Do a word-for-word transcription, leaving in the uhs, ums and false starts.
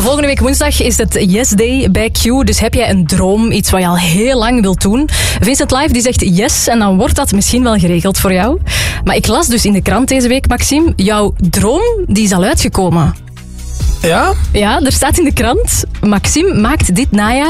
Volgende week woensdag is het Yes Day bij Q. Dus heb jij een droom, iets wat je al heel lang wilt doen? Vincent Live die zegt yes en dan wordt dat misschien wel geregeld voor jou. Maar ik las dus in de krant deze week, Maxime, jouw droom die is al uitgekomen. Ja? Ja, er staat in de krant, Maxime maakt dit najaar